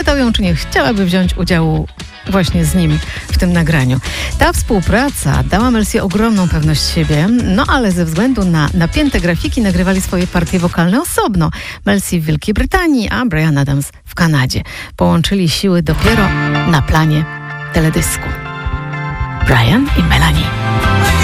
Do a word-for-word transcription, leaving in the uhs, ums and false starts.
Pytał ją, czy nie chciałaby wziąć udziału właśnie z nim w tym nagraniu. Ta współpraca dała Mel C ogromną pewność siebie, no ale ze względu na napięte grafiki nagrywali swoje partie wokalne osobno. Mel C w Wielkiej Brytanii, a Bryan Adams w Kanadzie. Połączyli siły dopiero na planie teledysku. Bryan i Melanie.